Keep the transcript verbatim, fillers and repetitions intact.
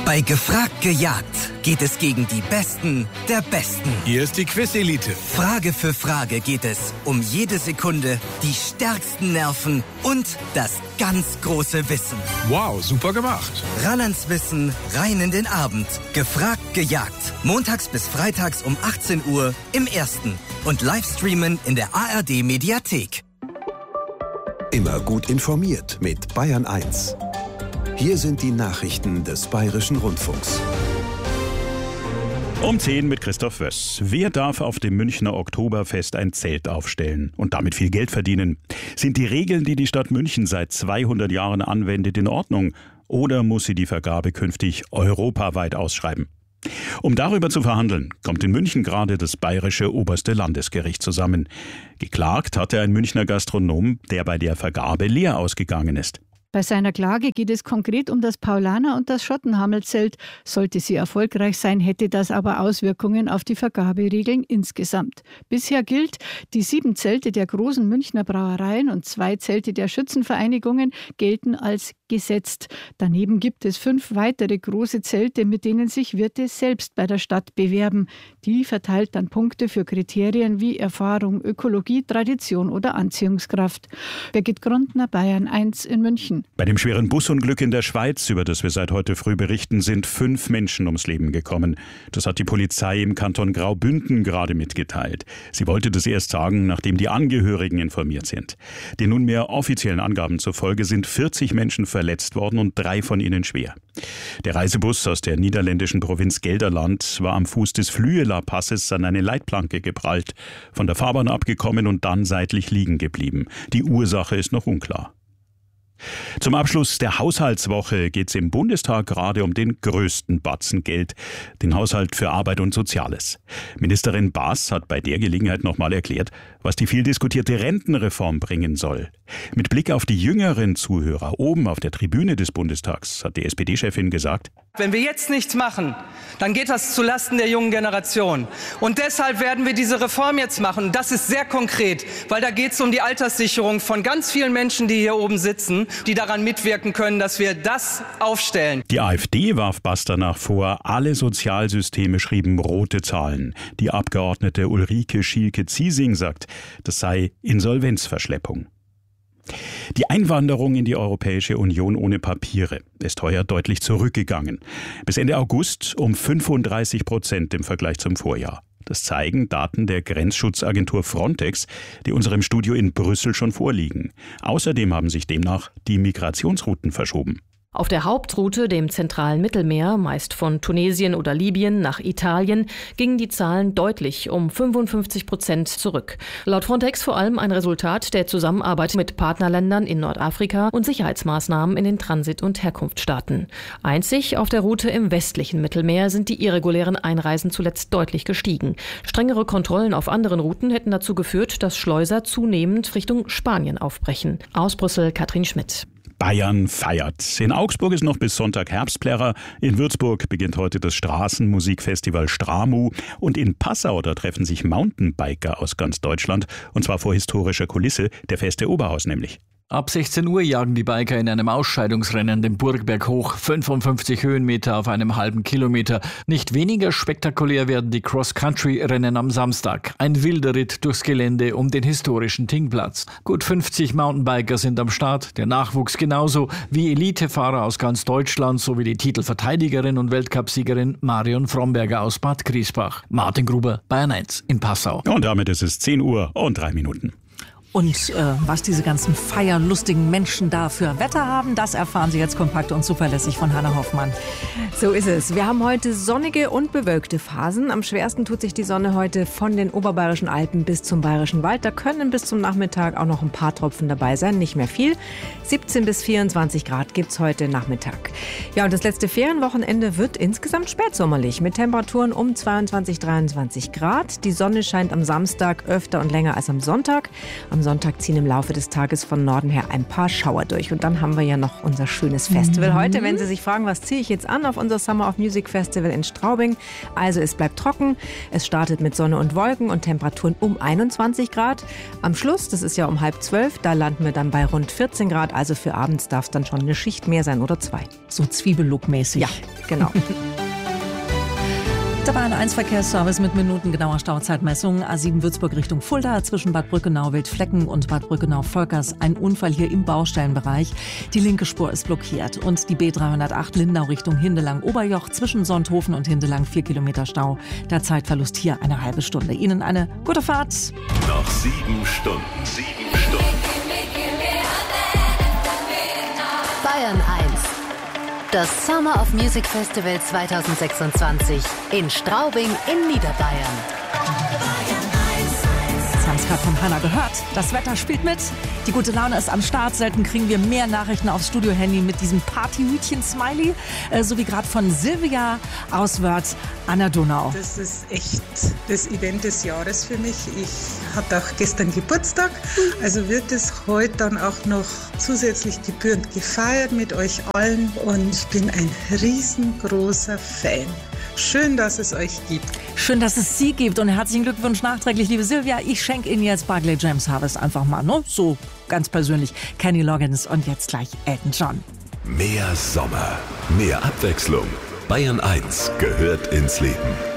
Bei Gefragt gejagt geht es gegen die Besten der Besten. Hier ist die Quiz-Elite. Frage für Frage geht es um jede Sekunde, die stärksten Nerven und das ganz große Wissen. Wow, super gemacht. Ran ans Wissen, rein in den Abend. Gefragt gejagt. Montags bis freitags um achtzehn Uhr im Ersten. Und Livestreamen in der A R D-Mediathek. Immer gut informiert mit Bayern eins. Hier sind die Nachrichten des Bayerischen Rundfunks. Um zehn mit Christoph Wöss. Wer darf auf dem Münchner Oktoberfest ein Zelt aufstellen und damit viel Geld verdienen? Sind die Regeln, die die Stadt München seit zweihundert Jahren anwendet, in Ordnung? Oder muss sie die Vergabe künftig europaweit ausschreiben? Um darüber zu verhandeln, kommt in München gerade das bayerische oberste Landesgericht zusammen. Geklagt hatte ein Münchner Gastronom, der bei der Vergabe leer ausgegangen ist. Bei seiner Klage geht es konkret um das Paulaner- und das Schottenhamel-Zelt. Sollte sie erfolgreich sein, hätte das aber Auswirkungen auf die Vergaberegeln insgesamt. Bisher gilt, die sieben Zelte der großen Münchner Brauereien und zwei Zelte der Schützenvereinigungen gelten als gesetzt. Daneben gibt es fünf weitere große Zelte, mit denen sich Wirte selbst bei der Stadt bewerben. Die verteilt dann Punkte für Kriterien wie Erfahrung, Ökologie, Tradition oder Anziehungskraft. Birgit Grundner, Bayern eins in München. Bei dem schweren Busunglück in der Schweiz, über das wir seit heute früh berichten, sind fünf Menschen ums Leben gekommen. Das hat die Polizei im Kanton Graubünden gerade mitgeteilt. Sie wollte das erst sagen, nachdem die Angehörigen informiert sind. Den nunmehr offiziellen Angaben zufolge sind vierzig Menschen verletzt worden und drei von ihnen schwer. Der Reisebus aus der niederländischen Provinz Gelderland war am Fuß des Flüela-Passes an eine Leitplanke geprallt, von der Fahrbahn abgekommen und dann seitlich liegen geblieben. Die Ursache ist noch unklar. Zum Abschluss der Haushaltswoche geht es im Bundestag gerade um den größten Batzen Geld, den Haushalt für Arbeit und Soziales. Ministerin Baas hat bei der Gelegenheit nochmal erklärt, was die viel diskutierte Rentenreform bringen soll. Mit Blick auf die jüngeren Zuhörer oben auf der Tribüne des Bundestags hat die S P D-Chefin gesagt: Wenn wir jetzt nichts machen, dann geht das zulasten der jungen Generation. Und deshalb werden wir diese Reform jetzt machen. Das ist sehr konkret, weil da geht es um die Alterssicherung von ganz vielen Menschen, die hier oben sitzen, die daran mitwirken können, dass wir das aufstellen. Die AfD warf Baas danach vor, alle Sozialsysteme schrieben rote Zahlen. Die Abgeordnete Ulrike Schielke-Ziesing sagt, das sei Insolvenzverschleppung. Die Einwanderung in die Europäische Union ohne Papiere ist heuer deutlich zurückgegangen. Bis Ende August um fünfunddreißig Prozent im Vergleich zum Vorjahr. Das zeigen Daten der Grenzschutzagentur Frontex, die unserem Studio in Brüssel schon vorliegen. Außerdem haben sich demnach die Migrationsrouten verschoben. Auf der Hauptroute, dem zentralen Mittelmeer, meist von Tunesien oder Libyen nach Italien, gingen die Zahlen deutlich um fünfundfünfzig Prozent zurück. Laut Frontex vor allem ein Resultat der Zusammenarbeit mit Partnerländern in Nordafrika und Sicherheitsmaßnahmen in den Transit- und Herkunftsstaaten. Einzig auf der Route im westlichen Mittelmeer sind die irregulären Einreisen zuletzt deutlich gestiegen. Strengere Kontrollen auf anderen Routen hätten dazu geführt, dass Schleuser zunehmend Richtung Spanien aufbrechen. Aus Brüssel, Katrin Schmidt. Bayern feiert. In Augsburg ist noch bis Sonntag Herbstplärrer. In Würzburg beginnt heute das Straßenmusikfestival Stramu. Und in Passau, da treffen sich Mountainbiker aus ganz Deutschland. Und zwar vor historischer Kulisse, der Feste Oberhaus nämlich. Ab sechzehn Uhr jagen die Biker in einem Ausscheidungsrennen den Burgberg hoch, fünfundfünfzig Höhenmeter auf einem halben Kilometer. Nicht weniger spektakulär werden die Cross-Country-Rennen am Samstag. Ein wilder Ritt durchs Gelände um den historischen Tingplatz. Gut fünfzig Mountainbiker sind am Start, der Nachwuchs genauso wie Elitefahrer aus ganz Deutschland sowie die Titelverteidigerin und Weltcupsiegerin Marion Fromberger aus Bad Griesbach. Martin Gruber, Bayern eins in Passau. Und damit ist es zehn Uhr und drei Minuten. Und äh, was diese ganzen feierlustigen Menschen da für Wetter haben, das erfahren Sie jetzt kompakt und zuverlässig von Hannah Hoffmann. So ist es. Wir haben heute sonnige und bewölkte Phasen. Am schwersten tut sich die Sonne heute von den oberbayerischen Alpen bis zum bayerischen Wald. Da können bis zum Nachmittag auch noch ein paar Tropfen dabei sein, nicht mehr viel. siebzehn bis vierundzwanzig Grad gibt's heute Nachmittag. Ja, und das letzte Ferienwochenende wird insgesamt spätsommerlich mit Temperaturen um zweiundzwanzig, dreiundzwanzig Grad. Die Sonne scheint am Samstag öfter und länger als am Sonntag. Am Sonntag ziehen im Laufe des Tages von Norden her ein paar Schauer durch. Und dann haben wir ja noch unser schönes Festival mhm. heute. Wenn Sie sich fragen, was ziehe ich jetzt an auf unser Summer of Music Festival in Straubing? Also es bleibt trocken. Es startet mit Sonne und Wolken und Temperaturen um einundzwanzig Grad. Am Schluss, das ist ja um halb zwölf, da landen wir dann bei rund vierzehn Grad. Also für abends darf es dann schon eine Schicht mehr sein oder zwei. So Zwiebellook-mäßig. Ja. Genau. Der Bayern eins Verkehrsservice mit minutengenauer Stauzeitmessung. A sieben Würzburg Richtung Fulda zwischen Bad Brückenau-Wildflecken und Bad Brückenau-Volkers. Ein Unfall hier im Baustellenbereich. Die linke Spur ist blockiert. Und die B dreihundertacht Lindenau Richtung Hindelang-Oberjoch zwischen Sonthofen und Hindelang vier Kilometer Stau. Der Zeitverlust hier eine halbe Stunde. Ihnen eine gute Fahrt. Noch sieben Stunden. Sieben Stunden. Bayern eins. Das Summer of Music Festival zwanzig sechsundzwanzig in Straubing in Niederbayern. Sie haben es gerade von Hannah gehört. Das Wetter spielt mit. Die gute Laune ist am Start. Selten kriegen wir mehr Nachrichten aufs Studio-Handy mit diesem Partyhütchen-Smiley. Äh, so wie gerade von Silvia aus Wörth an der Donau. Das ist echt das Event des Jahres für mich. Ich hatte auch gestern Geburtstag. Also wird es heute dann auch noch zusätzlich gebührend gefeiert mit euch allen. Und ich bin ein riesengroßer Fan. Schön, dass es euch gibt. Schön, dass es Sie gibt und herzlichen Glückwunsch nachträglich, liebe Silvia. Ich schenke Ihnen jetzt Barclay James Harvest einfach mal, ne? So ganz persönlich. Kenny Loggins und jetzt gleich Elton John. Mehr Sommer, mehr Abwechslung. Bayern eins gehört ins Leben.